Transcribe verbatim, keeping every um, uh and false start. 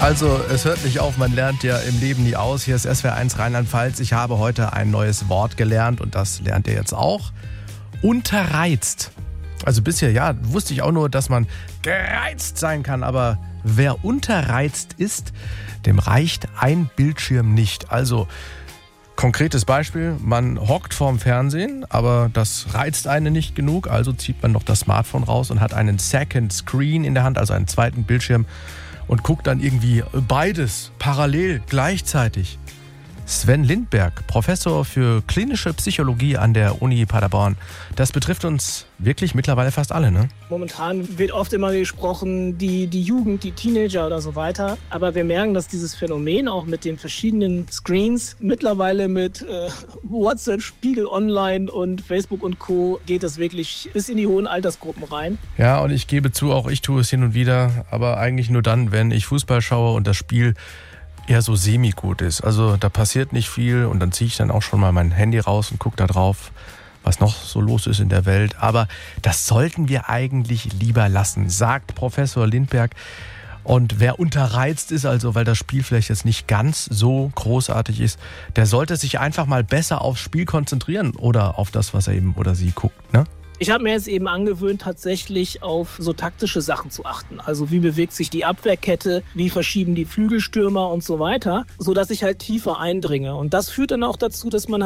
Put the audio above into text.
Also, es hört nicht auf, man lernt ja im Leben nie aus. Hier ist S W R eins Rheinland-Pfalz. Ich habe heute ein neues Wort gelernt und das lernt ihr jetzt auch. Unterreizt. Also bisher, ja, wusste ich auch nur, dass man gereizt sein kann, aber wer unterreizt ist, dem reicht ein Bildschirm nicht. Also, konkretes Beispiel, man hockt vorm Fernsehen, aber das reizt einen nicht genug, also zieht man noch das Smartphone raus und hat einen Second Screen in der Hand, also einen zweiten Bildschirm und guckt dann irgendwie beides parallel gleichzeitig. Sven Lindberg, Professor für klinische Psychologie an der Uni Paderborn. Das betrifft uns wirklich mittlerweile fast alle, ne? Momentan wird oft immer gesprochen, die, die Jugend, die Teenager oder so weiter. Aber wir merken, dass dieses Phänomen auch mit den verschiedenen Screens, mittlerweile mit äh, WhatsApp, Spiegel Online und Facebook und Co. geht das wirklich bis in die hohen Altersgruppen rein. Ja, und ich gebe zu, auch ich tue es hin und wieder, aber eigentlich nur dann, wenn ich Fußball schaue und das Spiel eher so semi-gut ist. Also da passiert nicht viel und dann ziehe ich dann auch schon mal mein Handy raus und gucke da drauf, was noch so los ist in der Welt. Aber das sollten wir eigentlich lieber lassen, sagt Professor Lindberg. Und wer unterreizt ist, also weil das Spiel vielleicht jetzt nicht ganz so großartig ist, der sollte sich einfach mal besser aufs Spiel konzentrieren oder auf das, was er eben oder sie guckt, ne? Ich habe mir jetzt eben angewöhnt, tatsächlich auf so taktische Sachen zu achten. Also wie bewegt sich die Abwehrkette, wie verschieben die Flügelstürmer und so weiter, sodass ich halt tiefer eindringe. Und das führt dann auch dazu, dass man